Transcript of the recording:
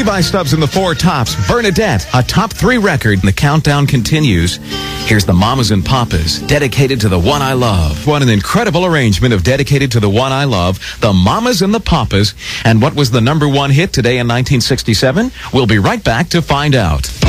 Levi Stubbs and the Four Tops, Bernadette, a top 3 record. The countdown continues. Here's the Mamas and Papas, Dedicated to the One I Love. What an incredible arrangement of Dedicated to the One I Love, the Mamas and the Papas. And what was the #1 hit today in 1967? We'll be right back to find out.